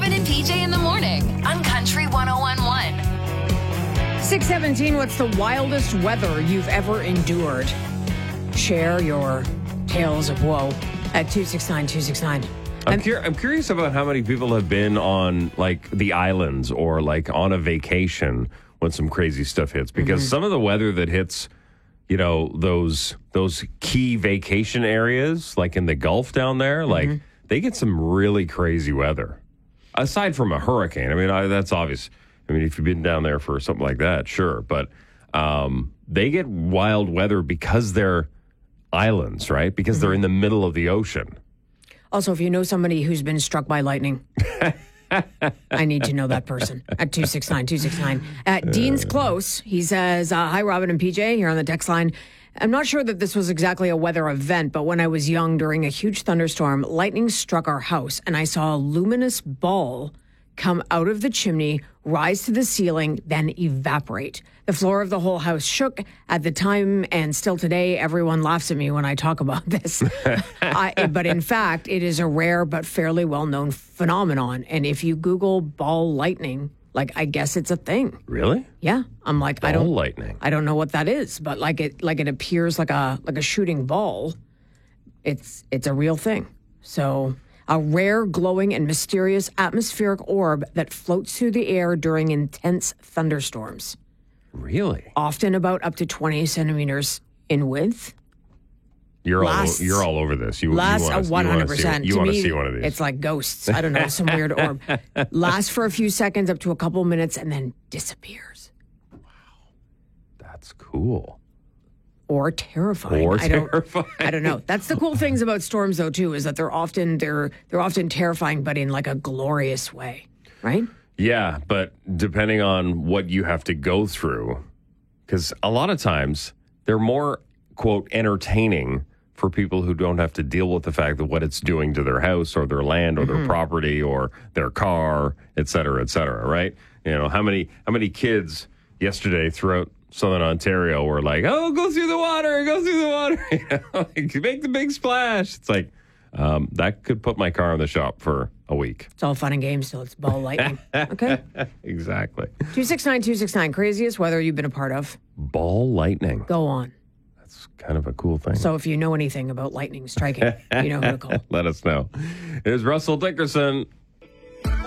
Robin and PJ in the morning on Country 101.1. 6:17, what's the wildest weather you've ever endured? Share your tales of woe at 269-269. I'm curious about how many people have been on, like, the islands or, like, on a vacation when some crazy stuff hits. Because some of the weather that hits, you know, those key vacation areas, like in the Gulf down there, like, they get some really crazy weather. Aside from a hurricane. I mean, that's obvious. I mean, if you've been down there for something like that, sure. But they get wild weather because they're islands, right? Because they're in the middle of the ocean. Also, if you know somebody who's been struck by lightning, I need to know that person at 269-269. Dean's close. He says, hi, Robin and PJ, here on the text line. I'm not sure that this was exactly a weather event, but when I was young during a huge thunderstorm, lightning struck our house, and I saw a luminous ball come out of the chimney, rise to the ceiling, then evaporate. The floor of the whole house shook at the time, and still today, everyone laughs at me when I talk about this. But in fact, it is a rare but fairly well-known phenomenon. And if you Google ball lightning, like, I guess it's a thing. Really? Yeah. I'm like, Ball lightning. I don't know what that is, but like it appears like a shooting ball. It's a real thing. So, a rare, glowing, and mysterious atmospheric orb that floats through the air during intense thunderstorms. Really? Often about up to 20 centimeters in width. You're all over this. You want to 100%. You want to see one of these. It's like ghosts. I don't know, some weird orb. Lasts for a few seconds, up to a couple minutes, and then disappears. Wow. That's cool. Or terrifying. I don't know. That's the cool things about storms, though, too, is that they're often terrifying, but in like a glorious way, right? Yeah, but depending on what you have to go through, because a lot of times they're more, quote, entertaining for people who don't have to deal with the fact that what it's doing to their house or their land or their property or their car, et cetera, right? You know, how many kids yesterday throughout Southern Ontario were like, oh, go through the water. You know, like, make the big splash. It's like, that could put my car in the shop for a week. It's all fun and games till it's ball lightning. Okay? Exactly. 269-269, craziest weather you've been a part of. Ball lightning. Go on. That's kind of a cool thing. So if you know anything about lightning striking, you know who to call. Let us know. Here's Russell Dickerson.